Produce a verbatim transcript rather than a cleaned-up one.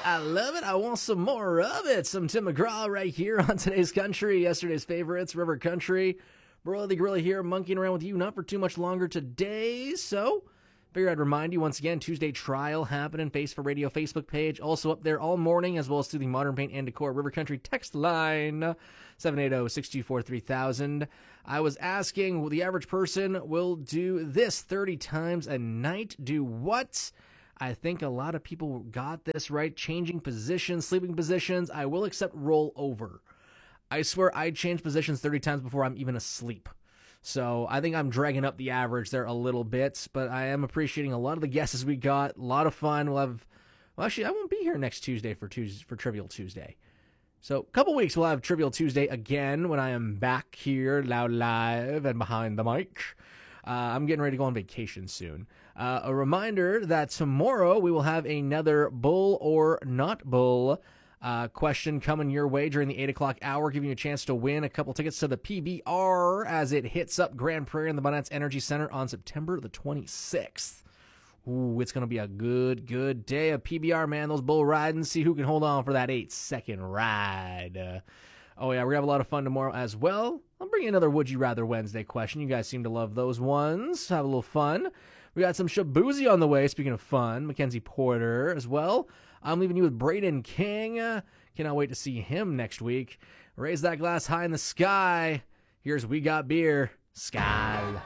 I love it. I want some more of it. Some Tim McGraw right here on Today's Country. Yesterday's favorites, River Country. Broly the Gorilla here, monkeying around with you, not for too much longer today. So, figured I'd remind you once again, Tuesday trial happening, Face for Radio Facebook page. Also up there all morning, as well as through the Modern Paint and Decor River Country text line, seven eight zero, six two four, three thousand. I was asking, well, the average person will do this thirty times a night. Do what? I think a lot of people got this right. Changing positions, sleeping positions. I will accept roll over. I swear I change positions thirty times before I'm even asleep. So I think I'm dragging up the average there a little bit, but I am appreciating a lot of the guesses we got. A lot of fun. We'll have, well, actually, I won't be here next Tuesday for Tuesday, for Trivial Tuesday. So a couple weeks we'll have Trivial Tuesday again when I am back here, loud live and behind the mic. Uh, I'm getting ready to go on vacation soon. Uh, a reminder that tomorrow we will have another bull or not bull uh, question coming your way during the eight o'clock hour, giving you a chance to win a couple tickets to the P B R as it hits up Grand Prairie and the Bonance Energy Center on September the twenty-sixth. Ooh, it's going to be a good, good day of P B R, man. Those bull riding, see who can hold on for that eight-second ride. Uh, oh, yeah, we're going to have a lot of fun tomorrow as well. I'll bring you another Would You Rather Wednesday question. You guys seem to love those ones. Have a little fun. We got some Shabuzi on the way, speaking of fun. Mackenzie Porter as well. I'm leaving you with Braden King. Uh, cannot wait to see him next week. Raise that glass high in the sky. Here's We Got Beer. Sky.